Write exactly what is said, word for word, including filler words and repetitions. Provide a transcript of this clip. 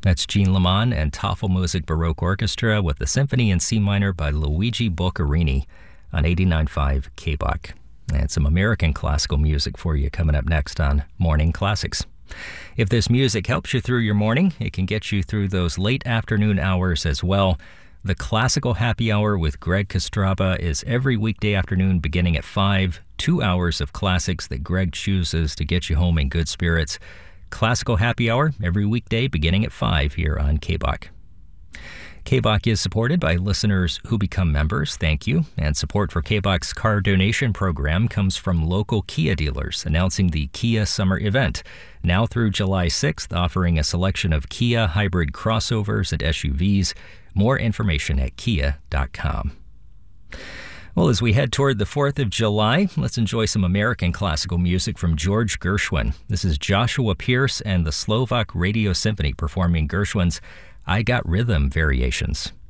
That's Jean Lamont and Tafelmusik Baroque Orchestra with the Symphony in C minor by Luigi Boccherini on eighty-nine point five K B O C. And some American classical music for you coming up next on Morning Classics. If this music helps you through your morning, it can get you through those late afternoon hours as well. The Classical Happy Hour with Greg Kostraba is every weekday afternoon beginning at five, two hours of classics that Greg chooses to get you home in good spirits. Classical Happy Hour every weekday beginning at five here on K B O C. K B O C is supported by listeners who become members. Thank you. And support for K B O C's car donation program comes from local Kia dealers announcing the Kia Summer Event. Now through July sixth, offering a selection of Kia hybrid crossovers and S U Vs. More information at kia dot com. Well, as we head toward the fourth of July, let's enjoy some American classical music from George Gershwin. This is Joshua Pierce and the Slovak Radio Symphony performing Gershwin's I Got Rhythm Variations.